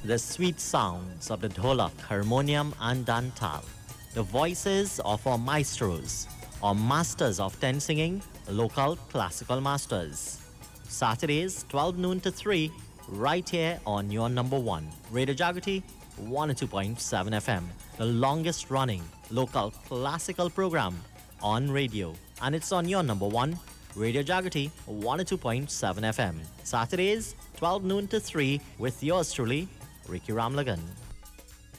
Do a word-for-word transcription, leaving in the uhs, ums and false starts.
The sweet sounds of the dholak, harmonium and dantal. The voices of our maestros, or masters of ten singing, local classical masters. Saturdays, twelve noon to three, right here on your number one. Radio Jagrati, one oh two point seven F M. The longest running local classical program on radio. And it's on your number one, Radio Jagrati, one oh two point seven F M. Saturdays, twelve noon to three, with yours truly, Ricky Ramlagan.